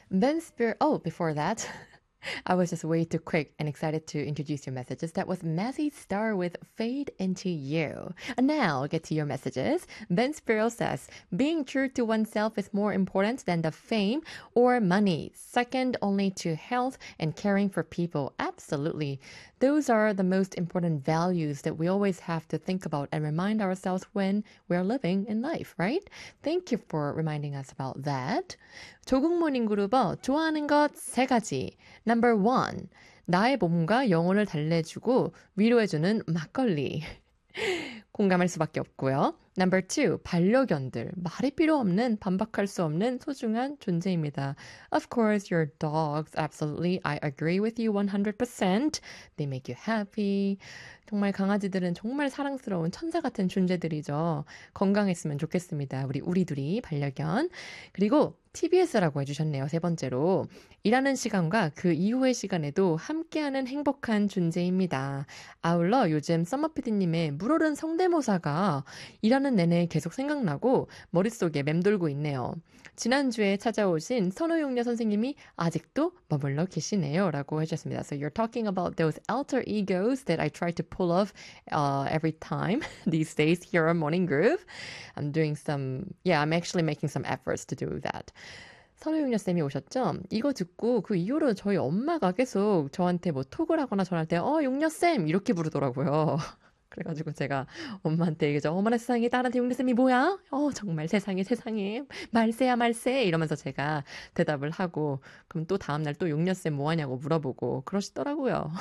Before that, I was just way too quick and excited to introduce your messages. That was Mazzy Star with Fade Into You. And now, get to your messages. Ben Spiro says, being true to oneself is more important than the fame or money. Second only to health and caring for people. Absolutely. Those are the most important values that we always have to think about and remind ourselves when we're living in life, right? Thank you for reminding us about that. 조국 모닝 그룹어 좋아하는 것 세 가지. Number one, 나의 몸과 영혼을 달래주고 위로해주는 막걸리. 공감할 수밖에 없고요. Number two, 반려견들. 말이 필요 없는, 반박할 수 없는 소중한 존재입니다. Of course, your dogs. Absolutely. I agree with you 100%. They make you happy. 정말 강아지들은 정말 사랑스러운 천사 같은 존재들이죠. 건강했으면 좋겠습니다. 우리 둘이 반려견. 그리고 TBS라고 해주셨네요. 세 번째로. 일하는 시간과 그 이후의 시간에도 함께하는 행복한 존재입니다. 아울러 요즘 썸머피디님의 물오른 성대모사가 일하는 내내 계속 생각나고 머릿속에 맴돌고 있네요. 지난주에 찾아오신 선호용녀 선생님이 아직도 머물러 계시네요. 라고 해주셨습니다. So you're talking about those alter egos that I try to pull off every time these days here on Morning Groove. I'm actually making some efforts to do that. 선우용녀 쌤이 오셨죠? 이거 듣고 그 이후로 저희 엄마가 계속 저한테 뭐 톡을 하거나 전화할 때 용녀 쌤 이렇게 부르더라고요. 그래가지고 제가 엄마한테 얘기하죠. 어머나 세상에 딸한테 용녀쌤이 뭐야? 정말 세상에 말세야 말세 이러면서 제가 대답을 하고 그럼 또 다음날 또 용녀쌤 뭐하냐고 물어보고 그러시더라고요.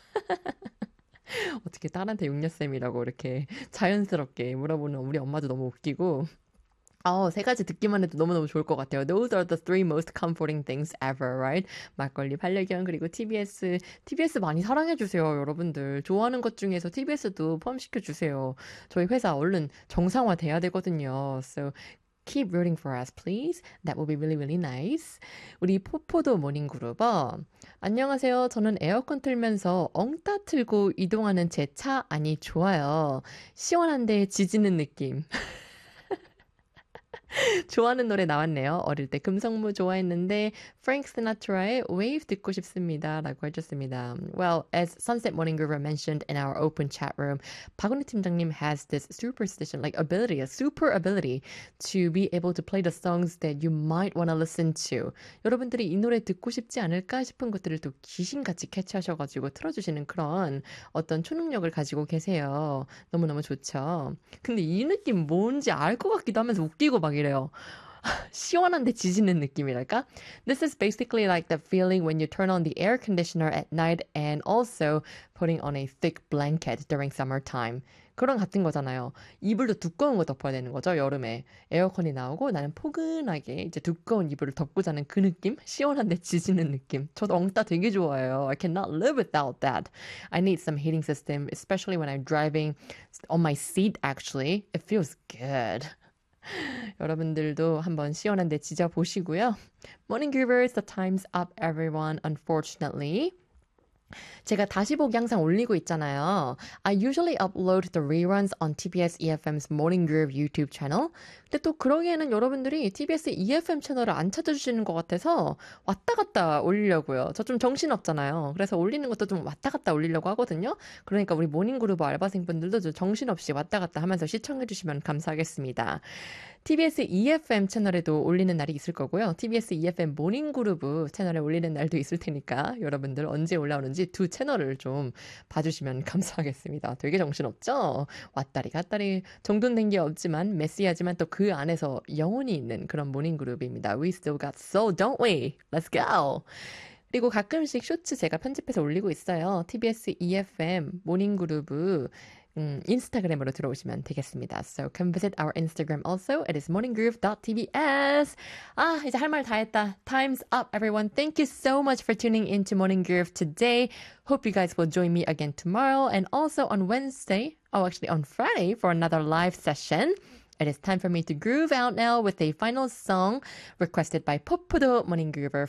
어떻게 딸한테 용녀쌤이라고 이렇게 자연스럽게 물어보는 우리 엄마도 너무 웃기고 세 가지 듣기만 해도 너무너무 좋을 것 같아요. Those are the three most comforting things ever, right? 막걸리, 반려견, 그리고 TBS. TBS 많이 사랑해주세요, 여러분들. 좋아하는 것 중에서 TBS도 포함시켜주세요. 저희 회사 얼른 정상화 돼야 되거든요. So keep rooting for us, please. That will be really, really nice. 우리 포포도 모닝그룹어. 안녕하세요. 저는 에어컨 틀면서 엉따 틀고 이동하는 제 차 안이 좋아요. 시원한데 지지는 느낌. 좋아하는 노래 나왔네요. 어릴 때 금성무 좋아했는데 프랭크 시나트라의 Wave 듣고 싶습니다. 라고 해줬습니다. Well, as Sunset Morning Groover mentioned in our open chat room, 박은희 팀장님 has this superstition, like ability, a super ability to be able to play the songs that you might want to listen to. 여러분들이 이 노래 듣고 싶지 않을까 싶은 것들을 또 귀신같이 캐치하셔가지고 틀어주시는 그런 어떤 초능력을 가지고 계세요. 너무너무 좋죠. 근데 이 느낌 뭔지 알 것 같기도 하면서 웃기고 막 이래요. 시원한데 지지는 느낌이랄까? This is basically like the feeling when you turn on the air conditioner at night and also putting on a thick blanket during summertime. 그런 같은 거잖아요. 이불도 두꺼운 거 덮어야 되는 거죠, 여름에. 에어컨이 나오고 나는 포근하게 이제 두꺼운 이불을 덮고 자는 그 느낌? 시원한데 지지는 느낌. 저도 엉따 되게 좋아해요. I cannot live without that. I need some heating system, especially when I'm driving on my seat actually. It feels good. 여러분들도 한번 시원한데 지져보시고요. Morning Groovers, the time's up everyone, unfortunately. 제가 다시 보기 항상 올리고 있잖아요. I usually upload the reruns on TBS EFM's Morning Groove YouTube channel. 근데 또 그러기에는 여러분들이 TBS EFM 채널을 안 찾아주시는 것 같아서 왔다 갔다 올리려고요. 저 좀 정신없잖아요. 그래서 올리는 것도 좀 왔다 갔다 올리려고 하거든요. 그러니까 우리 모닝그룹 알바생분들도 좀 정신없이 왔다 갔다 하면서 시청해주시면 감사하겠습니다. TBS EFM 채널에도 올리는 날이 있을 거고요. TBS EFM 모닝그룹 채널에 올리는 날도 있을 테니까 여러분들 언제 올라오는지 두 채널을 좀 봐주시면 감사하겠습니다. 되게 정신없죠? 왔다리 갔다리 정돈 된 게 없지만 메시하지만 또 그 안에서 영혼이 있는 그런 모닝그룹입니다. We still got soul, don't we? Let's go! 그리고 가끔씩 쇼츠 제가 편집해서 올리고 있어요. TBS EFM 모닝그룹 인스타그램으로 들어오시면 되겠습니다. So come visit our Instagram also. It is morninggroove.tbs. 이제 할 말 다 했다. Time's up, everyone. Thank you so much for tuning in to Morning Groove today. Hope you guys will join me again tomorrow and also on Wednesday. Actually on Friday for another live session. It is time for me to groove out now with a final song requested by Popudo Morning Groover